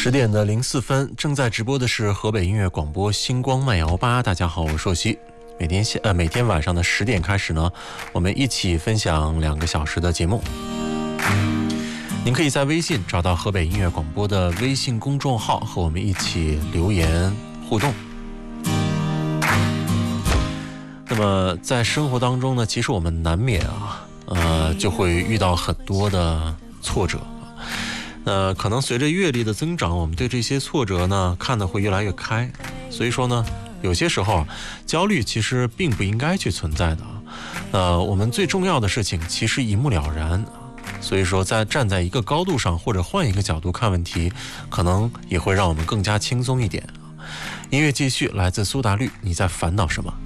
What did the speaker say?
10:04，正在直播的是河北音乐广播星光慢摇吧。大家好，我是硕熙。每天晚上的10点开始呢，我们一起分享2个小时的节目。您可以在微信找到河北音乐广播的微信公众号，和我们一起留言互动。那么在生活当中呢，其实我们难免就会遇到很多的挫折。可能随着阅历的增长，我们对这些挫折呢看得会越来越开。所以说呢，有些时候焦虑其实并不应该去存在的。我们最重要的事情其实一目了然。所以说，站在一个高度上，或者换一个角度看问题，可能也会让我们更加轻松一点。音乐继续，来自苏打绿，你在烦恼什么？